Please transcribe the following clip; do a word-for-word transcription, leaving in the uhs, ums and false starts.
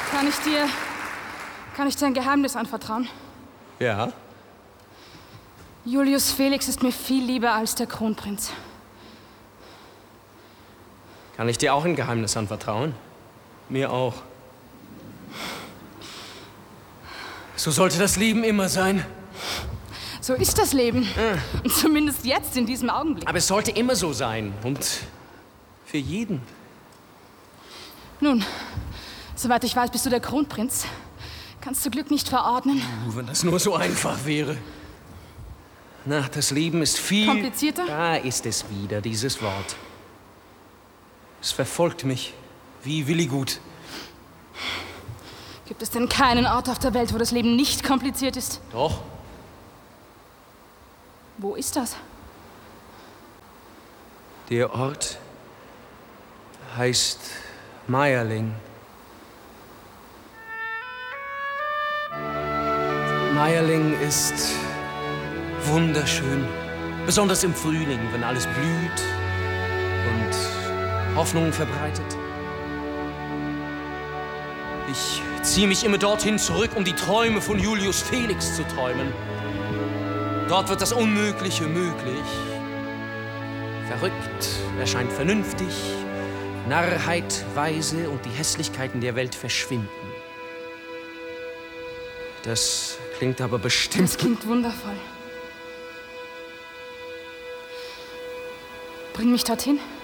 Kann ich dir... Kann ich dir ein Geheimnis anvertrauen? Ja? Julius Felix ist mir viel lieber als der Kronprinz. Kann ich dir auch ein Geheimnis anvertrauen? Mir auch. So sollte das Leben immer sein. So ist das Leben. Ja. Und zumindest jetzt, in diesem Augenblick. Aber es sollte immer so sein. Und für jeden. Nun, soweit ich weiß, bist du der Kronprinz. Kannst du Glück nicht verordnen? Uh, wenn das nur so einfach wäre. Na, das Leben ist viel... Komplizierter? Da ist es wieder, dieses Wort. Es verfolgt mich, wie Willigut. Gibt es denn keinen Ort auf der Welt, wo das Leben nicht kompliziert ist? Doch. Wo ist das? Der Ort heißt Meierling. Meierling ist wunderschön. Besonders im Frühling, wenn alles blüht und Hoffnungen verbreitet. Ich ziehe mich immer dorthin zurück, um die Träume von Julius Felix zu träumen. Dort wird das Unmögliche möglich. Verrückt erscheint vernünftig, Narrheit weise und die Hässlichkeiten der Welt verschwinden. Das klingt aber bestimmt... Das klingt wundervoll. Bring mich dorthin.